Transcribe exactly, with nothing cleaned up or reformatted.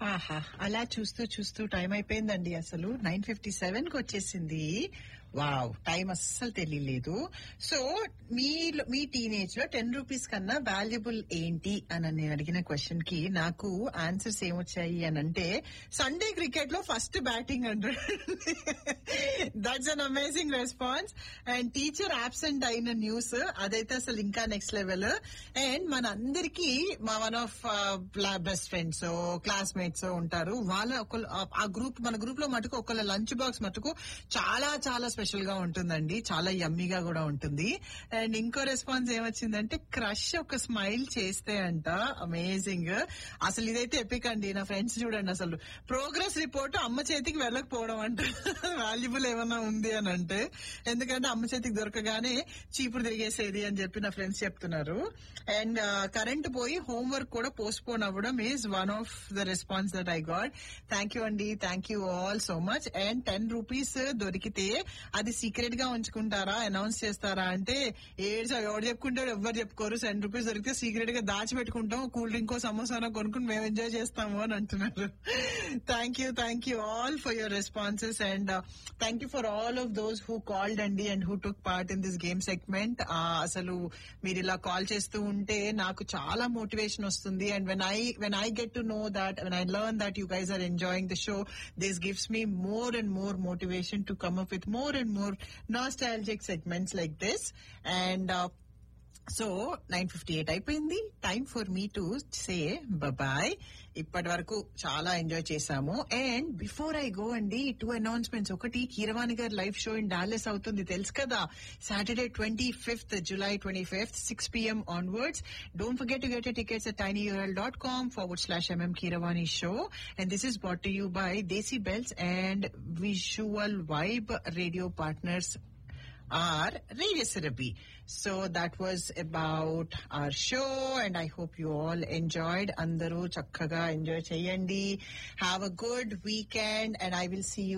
ఆహా! అలా చూస్తూ చూస్తూ టైం అయిపోయిందండి అసలు. నైన్ ఫిఫ్టీ సెవెన్ కి వచ్చేసింది. వావ్! టైం అస్సలు తెలియలేదు. సో మీ మీ టీనేజ్ లో టెన్ రూపీస్ కన్నా వాల్యుబుల్ ఏంటి అని నేను అడిగిన క్వశ్చన్ కి నాకు ఆన్సర్స్ ఏమొచ్చాయి అని అంటే సండే క్రికెట్ లో ఫస్ట్ బ్యాటింగ్ అంటారు. That's an amazing response. And teacher absent అయిన న్యూస్ అదైతే అసలు ఇంకా నెక్స్ట్ లెవెల్. అండ్ మన అందరికి మా one of best friends classmates ఉంటారు. వాళ్ళ ఒకళ్ళు ఆ గ్రూప్ మన గ్రూప్ లో మటుకు ఒకళ్ళ లంచ్ బాక్స్ మటుకు చాలా చాలా స్పెషల్ గా ఉంటుందండి. చాలా యమ్మీగా కూడా ఉంటుంది. అండ్ ఇంకో రెస్పాన్స్ ఏమొచ్చిందంటే క్రష్ ఒక స్మైల్ చేస్తే అంట అమేజింగ్. అసలు ఇదైతే ఎపిక్ అండి. నా ఫ్రెండ్స్ చూడండి అసలు ప్రోగ్రెస్ రిపోర్ట్ అమ్మ చేతికి వెళ్ళకపోవడం అంట వాల్యుబుల్ ఏమన్నా ఉంది అని అంటే, ఎందుకంటే అమ్మ చేతికి దొరకగానే చీపురు తిరిగేసేది అని చెప్పి నా ఫ్రెండ్స్ చెప్తున్నారు. అండ్ కరెంట్ పోయి హోంవర్క్ కూడా పోస్ట్ పోన్ అవ్వడం is one of the response that I got. Thank you అండి, thank you all so much. And ten rupees దొరికితే అది సీక్రెట్ గా ఉంచుకుంటారా, అనౌన్స్ చేస్తారా అంటే ఏడ్స్ ఎవరు చెప్పుకుంటారు, ఎవరు చెప్పుకోరు. టెన్ రూపీస్ దొరికితే సీక్రెట్ గా దాచిపెట్టుకుంటాం, కూల్ డ్రింక్ సమోసానో కొనుక్కుని మేము ఎంజాయ్ చేస్తాము అని అంటున్నారు. Thank you thank you all for your responses. And thank you for all of those who called అండి and who took part in this game segment. అసలు మీరు ఇలా కాల్ చేస్తూ ఉంటే నాకు చాలా మోటివేషన్ వస్తుంది. And when I when I get to know that, when I learn that you guys are enjoying the show, this gives me more and more motivation to come up with more and more nostalgic segments like this. And uh, so nine fifty eight అయిపోయింది. Time for me to say bye. ఇప్పటి వరకు చాలా enjoy చేశాము. And before I go అండి, two announcements. ఒకటి, కీరవాణి గారి live show in Dallas అవుతుంది, తెలుసు కదా, Saturday twenty fifth July twenty fifth six PM onwards. Don't forget to get your tickets at tinyurl dot com forward slash mm Keeravani show. And this is brought to you by Desi Bells and Visual Vibe radio partners are Radio Therapy. So that was about our show and I hope you all enjoyed. Andaru chakkaga enjoy cheyandi. Have a good weekend and I will see you